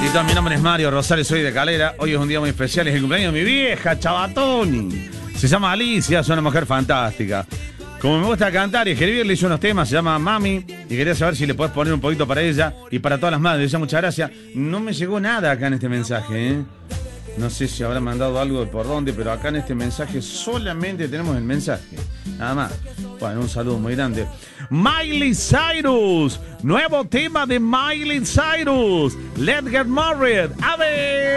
Tito, mi nombre es Mario Rosales, soy de Calera. Hoy es un día muy especial, es el cumpleaños de mi vieja, Chabatoni. Se llama Alicia, es una mujer fantástica. Como me gusta cantar y escribir, le hice unos temas, se llama Mami, y quería saber si le puedes poner un poquito para ella y para todas las madres. Ya, muchas gracias. No me llegó nada acá en este mensaje, ¿eh? No sé si habrá mandado algo por dónde, pero acá en este mensaje solamente tenemos el mensaje. Nada más. Bueno, un saludo muy grande. Miley Cyrus. Nuevo tema de Miley Cyrus. Let's Get Married. A ver.